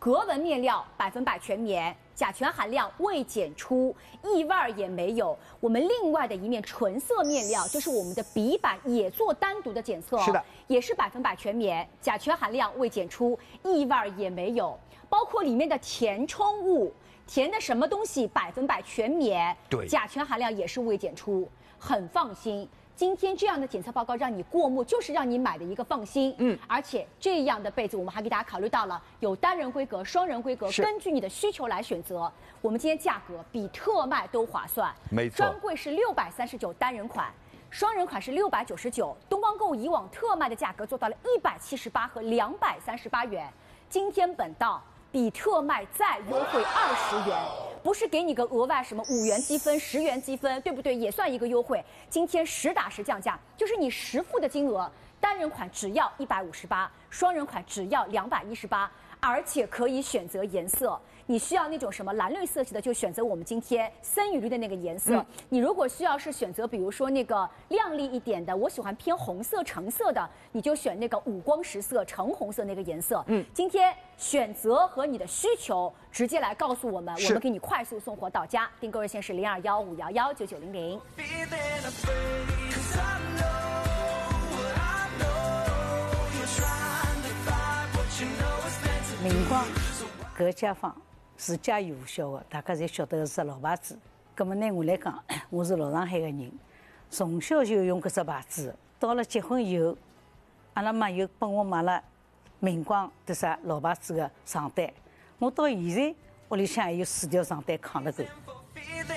格纹面料100%全棉，甲醛含量未检出，异味也没有。我们另外的一面纯色面料，就是我们的笔板，也做单独的检测， 是的， 也是100%全棉，甲醛含量未检出，异味也没有。包括里面的填充物，填的什么东西100%全棉， 对， 甲醛含量也是未检出，很放心。今天这样的检测报告让你过目，就是让你买的一个放心。而且这样的被子，我们还给大家考虑到了有单人规格、双人规格，根据你的需求来选择。我们今天价格比特卖都划算， 没错， 专柜是639单人款，双人款是699。东方购物以往特卖的价格做到了178和238元，今天本到比特卖再优惠20元。不是给你个额外什么5元积分、10元积分，对不对？也算一个优惠。今天实打实降价，就是你实付的金额，单人款只要158，双人款只要218，而且可以选择颜色。你需要那种什么蓝绿色系的，就选择我们今天森雨绿的那个颜色。你如果需要是选择，比如说那个亮丽一点的，我喜欢偏红色、橙色的，你就选那个五光十色、橙红色那个颜色。今天选择和你的需求直接来告诉我们，我们给你快速送货到家。订购热线是0215119900。 明光搿家纺是家喻户晓的，大家侪晓得是老牌子。葛么呢，我来讲，我是老上海的人，从小就用搿只牌子。到了结婚以后，阿拉妈又帮我买了明光的啥老牌子的床单，我到现在屋里向还有4条床单扛了够。